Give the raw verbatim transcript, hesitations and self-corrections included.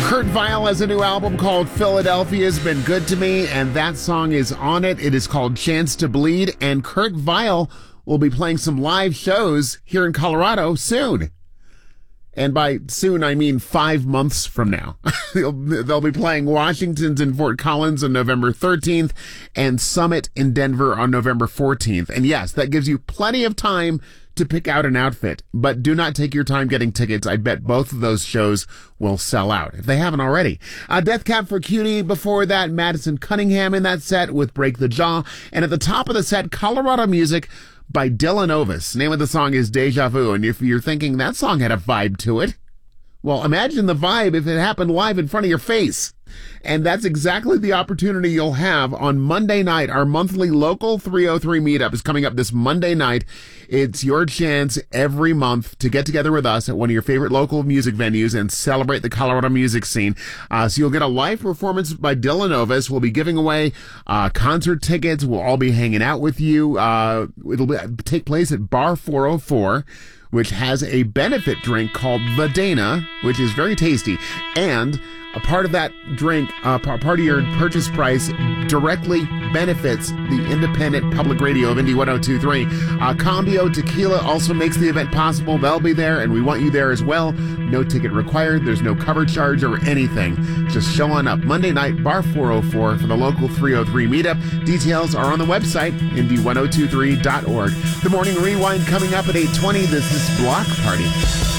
Kurt Vile has a new album called Philadelphia's Been Good to Me, and that song is on it. It is called Chance to Bleed, and Kurt Vile will be playing some live shows here in Colorado soon. And by soon, I mean five months from now. they'll, they'll be playing Washington's in Fort Collins on November thirteenth and Summit in Denver on November fourteenth. And yes, that gives you plenty of time to pick out an outfit, but do not take your time getting tickets. I bet both of those shows will sell out if they haven't already. Uh, Death Cab for Cutie. Before that, Madison Cunningham in that set with Break the Jaw. And at the top of the set, Colorado music by Dylan Ovis. Name of the song is Deja Vu. And if you're thinking that song had a vibe to it, well, imagine the vibe if it happened live in front of your face. And that's exactly the opportunity you'll have on Monday night. Our monthly local three oh three meetup is coming up this Monday night. It's your chance every month to get together with us at one of your favorite local music venues and celebrate the Colorado music scene. Uh, so you'll get a live performance by Dylan Ovis. We'll be giving away uh, concert tickets. We'll all be hanging out with you. Uh, it'll be, take place at Bar four oh four, which has a benefit drink called the Dana, which is very tasty. And a part of that drink, uh, part of your purchase price directly benefits the independent public radio of Indy one oh two point three. Uh, Cambio Tequila also makes the event possible. They'll be there, and we want you there as well. No ticket required. There's no cover charge or anything. Just show on up Monday night, Bar four oh four for the local three oh three meetup. Details are on the website, indy ten twenty-three dot org. The Morning Rewind coming up at eight twenty. This is Block Party.